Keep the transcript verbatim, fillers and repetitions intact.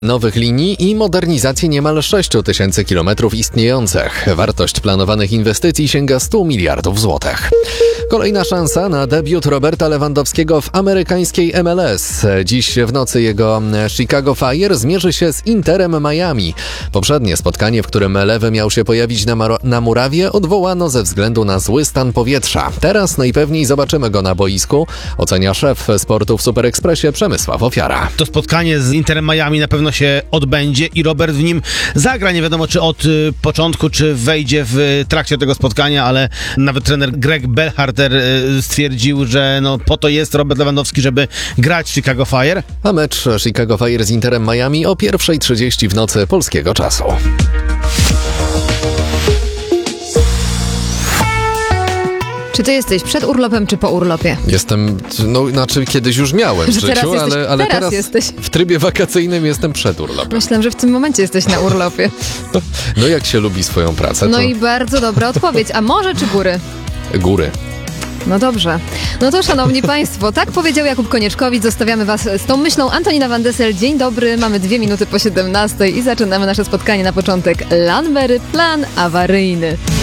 nowych linii i modernizacji niemal sześć tysięcy kilometrów istniejących. Wartość planowanych inwestycji sięga stu miliardów złotych. Kolejna szansa na debiut Roberta Lewandowskiego w amerykańskiej M L S. Dziś w nocy jego Chicago Fire zmierzy się z Interem Miami. Poprzednie spotkanie, w którym Lewy miał się pojawić na, Mar- na murawie, odwołano ze względu na zły stan powietrza. Teraz najpewniej zobaczymy go na boisku, ocenia szef sportu w Super Expressie Przemysław Ofiara. To spotkanie z Interem Miami na pewno się odbędzie i Robert w nim zagra. Nie wiadomo, czy od y, początku, czy wejdzie w trakcie tego spotkania, ale nawet trener Greg Berhalter y, stwierdził, że no, po to jest Robert Lewandowski, żeby grać w Chicago Fire. A mecz Chicago Fire z Interem Miami o pierwsza trzydzieści w nocy polskiego czasu. Czy ty jesteś przed urlopem, czy po urlopie? Jestem, no znaczy kiedyś już miałem w Że teraz życiu, jesteś- ale, ale teraz teraz jesteś. w trybie wakacyjnym jestem przed urlopem. Myślałem, że w tym momencie jesteś na urlopie. No jak się lubi swoją pracę, No to i bardzo dobra odpowiedź. A morze czy góry? góry. No dobrze. No to szanowni państwo, tak powiedział Jakub Konieczkowicz. Zostawiamy was z tą myślą. Antonina Van Dessel, dzień dobry. Mamy dwie minuty po siedemnastej i zaczynamy nasze spotkanie na początek. Lanbery, plan awaryjny.